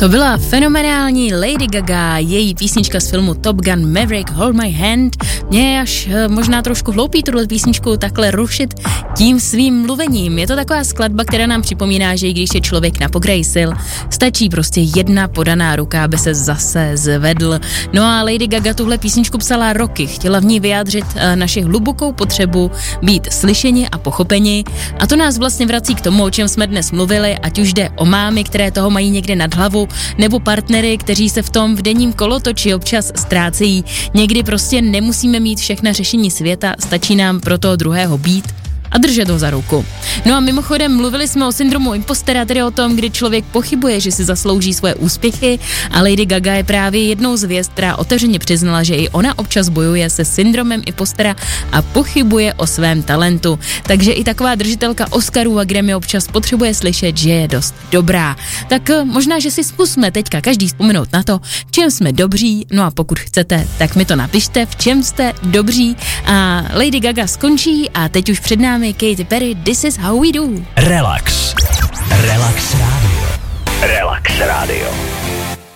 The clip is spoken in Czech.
To byla fenomenální Lady Gaga, její písnička z filmu Top Gun Maverick, Hold My Hand. Mě je až možná trošku hloupý tuhle písničku takhle rušit tím svým mluvením. Je to taková skladba, která nám připomíná, že i když je člověk na pokraji sil, stačí prostě jedna podaná ruka, aby se zase zvedl. No a Lady Gaga tuhle písničku psala roky, chtěla v ní vyjádřit naši hlubokou potřebu být slyšeni a pochopeni. A to nás vlastně vrací k tomu, o čem jsme dnes mluvili, ať už jde o mámy, které toho mají někde nad hlavu, nebo partnery, kteří se v tom v denním kolotoči občas ztrácejí. Někdy prostě nemusíme mít všechna řešení světa, stačí nám pro toho druhého být a držet ho za ruku. No a mimochodem mluvili jsme o syndromu impostera, tedy o tom, kdy člověk pochybuje, že si zaslouží svoje úspěchy, a Lady Gaga je právě jednou z hvězd, která otevřeně přiznala, že i ona občas bojuje se syndromem impostera a pochybuje o svém talentu. Takže i taková držitelka Oscarů a Grammy občas potřebuje slyšet, že je dost dobrá. Tak možná, že si zkusme teďka každý vzpomenout na to, v čem jsme dobří, no a pokud chcete, tak mi to napište, v čem jste dobří. A Lady Gaga skončí a teď už před námi Katy Perry, This is how we do. Relax. Relax Radio. Relax Radio.